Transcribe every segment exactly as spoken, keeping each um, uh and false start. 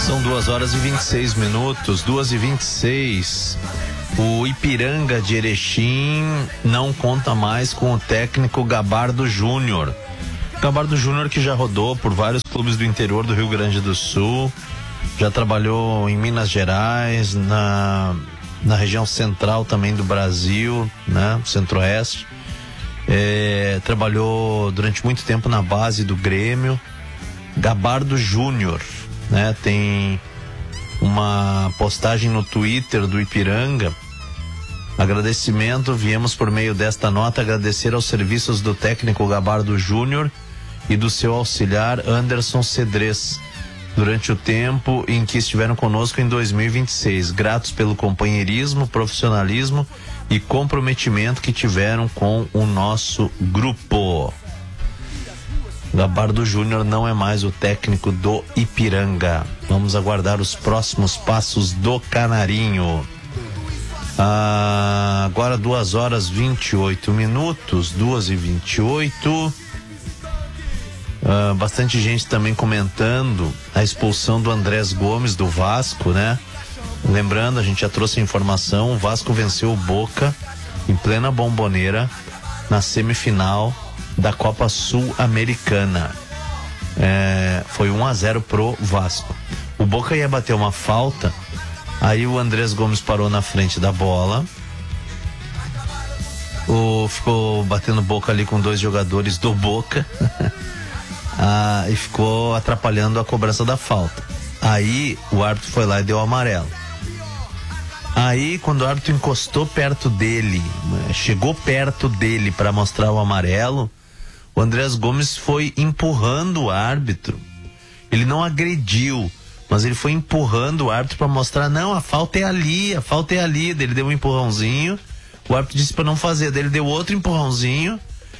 São duas horas e vinte e seis minutos, duas e vinte e seis. O Ipiranga de Erechim não conta mais com o técnico Gabardo Júnior. Gabardo Júnior, que já rodou por vários clubes do interior do Rio Grande do Sul, já trabalhou em Minas Gerais, na, na região central também do Brasil, né? Centro-Oeste. É, trabalhou durante muito tempo na base do Grêmio. Gabardo Júnior, né? Tem uma postagem no Twitter do Ipiranga. Agradecimento, viemos por meio desta nota agradecer aos serviços do técnico Gabardo Júnior e do seu auxiliar Anderson Cedrez durante o tempo em que estiveram conosco em dois mil e vinte e seis. Gratos pelo companheirismo, profissionalismo e comprometimento que tiveram com o nosso grupo. Gabardo Júnior não é mais o técnico do Ipiranga. Vamos aguardar os próximos passos do Canarinho. Ah, agora duas horas e vinte e oito minutos, duas e vinte e oito. Ah, bastante gente também comentando a expulsão do Andrés Gomes do Vasco, né? Lembrando, a gente já trouxe a informação, o Vasco venceu o Boca em plena Bomboneira na semifinal da Copa Sul-Americana. É, foi um a zero pro Vasco. O Boca ia bater uma falta, aí o Andrés Gomes parou na frente da bola, o, ficou batendo boca ali com dois jogadores do Boca ah, e ficou atrapalhando a cobrança da falta. Aí o árbitro foi lá e deu amarelo. Aí, quando o árbitro encostou perto dele, chegou perto dele para mostrar o amarelo, o Andrés Gomes foi empurrando o árbitro. Ele não agrediu, mas ele foi empurrando o árbitro para mostrar, não, a falta é ali, a falta é ali. Ele deu um empurrãozinho, o árbitro disse para não fazer, daí ele deu outro empurrãozinho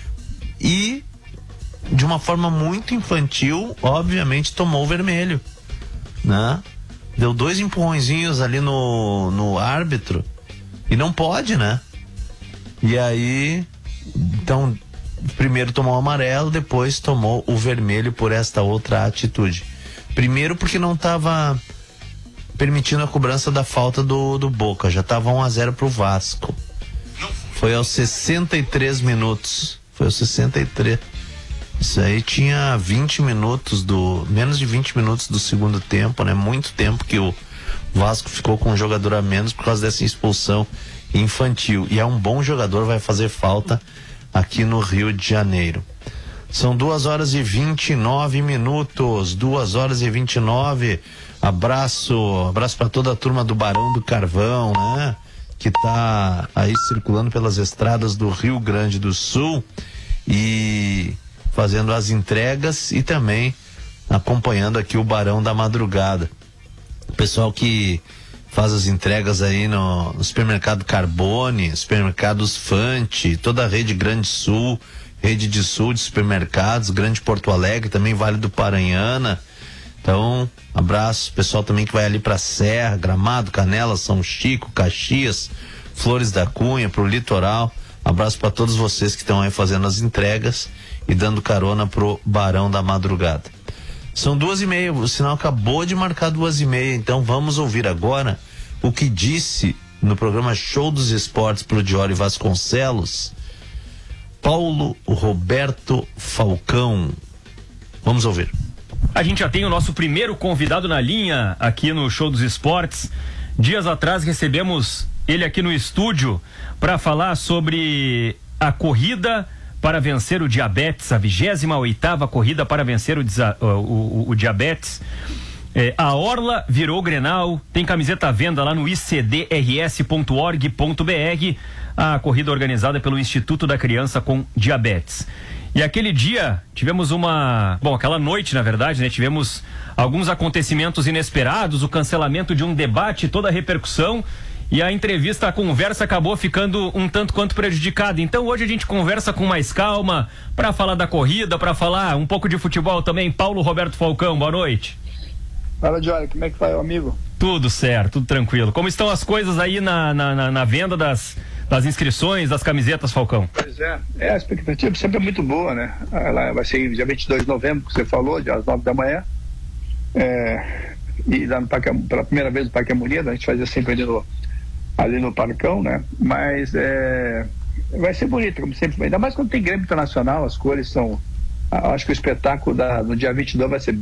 e, de uma forma muito infantil, obviamente tomou o vermelho, né? Deu dois empurrõezinhos ali no, no árbitro e não pode, né? E aí, então, primeiro tomou o amarelo, depois tomou o vermelho por esta outra atitude. Primeiro porque não estava permitindo a cobrança da falta do, do Boca, já estava um a zero pro Vasco. Foi aos sessenta e três minutos, foi aos sessenta e três. Isso aí tinha vinte minutos do, menos de vinte minutos do segundo tempo, né? Muito tempo que o Vasco ficou com um jogador a menos por causa dessa expulsão infantil. E é um bom jogador, vai fazer falta aqui no Rio de Janeiro. São duas horas e vinte e nove minutos, duas horas e vinte e nove. Abraço, abraço para toda a turma do Barão do Carvão, né? Que tá aí circulando pelas estradas do Rio Grande do Sul e fazendo as entregas e também acompanhando aqui o Barão da Madrugada. O pessoal que faz as entregas aí no, no supermercado Carbone, supermercados Fante, toda a rede Grande Sul, rede de sul de supermercados, Grande Porto Alegre, também Vale do Paranhana. Então, abraço, pessoal também que vai ali pra Serra, Gramado, Canela, São Chico, Caxias, Flores da Cunha, pro litoral. Abraço para todos vocês que estão aí fazendo as entregas e dando carona pro Barão da Madrugada. São duas e meia, o sinal acabou de marcar duas e meia, então vamos ouvir agora o que disse no programa Show dos Esportes pro Diori Vasconcelos, Paulo Roberto Falcão. Vamos ouvir. A gente já tem o nosso primeiro convidado na linha aqui no Show dos Esportes. Dias atrás recebemos ele aqui no estúdio para falar sobre a corrida para vencer o diabetes, a vigésima oitava corrida para vencer o, o, o, o diabetes. É, a Orla virou Grenal, tem camiseta à venda lá no i c d r s ponto org ponto b r, a corrida organizada pelo Instituto da Criança com Diabetes. E aquele dia tivemos uma, bom, aquela noite na verdade, né, tivemos alguns acontecimentos inesperados, o cancelamento de um debate, toda a repercussão. E a entrevista, a conversa acabou ficando um tanto quanto prejudicada. Então hoje a gente conversa com mais calma para falar da corrida, para falar um pouco de futebol também. Paulo Roberto Falcão, boa noite. Fala, Diori, como é que vai, amigo? Tudo certo, tudo tranquilo. Como estão as coisas aí na, na, na, na venda das, das inscrições, das camisetas, Falcão? Pois é, é, a expectativa sempre é muito boa, né? Ela vai ser dia vinte e dois de novembro, que você falou, dia às nove da manhã. É, e lá no Parque, pela primeira vez no Parque Amorim, a gente fazia sempre ali no, ali no Parcão, né? Mas é, vai ser bonito, como sempre, ainda mais quando tem Grêmio Internacional, as cores são, acho que o espetáculo da, no dia vinte e dois vai ser